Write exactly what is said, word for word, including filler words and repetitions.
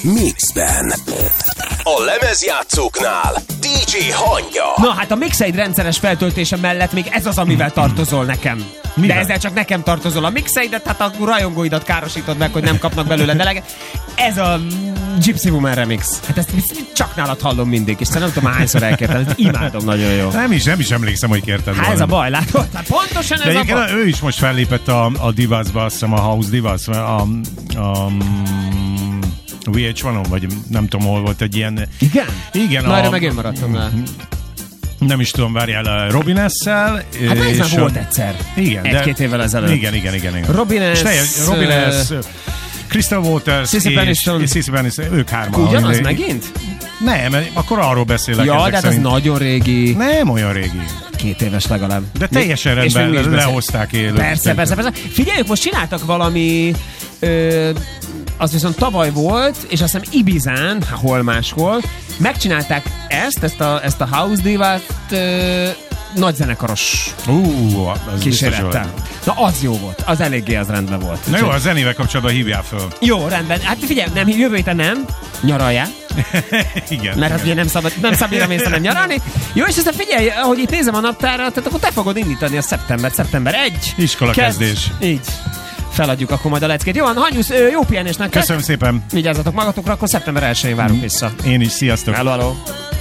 Mixben. A lemezjátszóknál dé dzsé Hangya. Na hát a Mixeid rendszeres feltöltése mellett még ez az, amivel tartozol nekem. Mivel? De ezzel csak nekem tartozol. A Mixeidet, hát a rajongóidat károsítod meg, hogy nem kapnak belőle deleget. Ez a Gypsy Woman remix. Hát ezt csak nálad hallom mindig, és nem tudom hányszor elkérted. Ezt imádom nagyon jó. Nem is, nem is emlékszem, hogy kérted volna. Hát ez a baj, látod? Hát pontosan de ez a baj. ő is most fellépett a, a Divas-ba, azt hiszem a House Divas, a, a vé há egy-on, vagy nem tudom, hol volt egy ilyen... Igen? Igen. Na, a, erre meg én maradtam rá. Nem is tudom, várjál, Robin S-szel. Hát ez már volt egyszer. Igen. Egy-két évvel ezelőtt. Igen, igen, igen. igen. Robin S. Robin S. Crystal Waters Cissy Peniston. és Cissy Peniston, ők hárman. Ugyanaz megint? Nem, akkor arról beszélek. Ja, de hát ez nagyon régi. Nem olyan régi. Két éves legalább. De teljesen és rendben lehozták élő. Persze, persze, persze. Figyeljük, most csináltak valami... Ö, az viszont tavaly volt, és azt hiszem Ibizán, hol máshol, megcsinálták ezt, ezt a, ezt a House Divát ö, nagy zenekaros uh, kísérettel. Na az jó volt, az eléggé az rendben volt. Na jó, a zenével kapcsolatban hívjál föl. Jó, rendben. Hát figyelj, nem, jövő héten nem, nyaraljál. Igen. Mert hát ugye nem szabad, nem szabad mész nem nyaralni. Jó, és aztán figyelj, ahogy itt nézem a naptára, tehát akkor te fogod indítani a szeptember, szeptember elseje. Iskola kezdés. Így. Feladjuk akkor majd a leckét. Jó, Hanyusz, jó pihenést nektek. Köszönöm szépen. Vigyázzatok magatokra, akkor szeptember elsején várunk vissza. Én is, sziasztok. Hello, hello.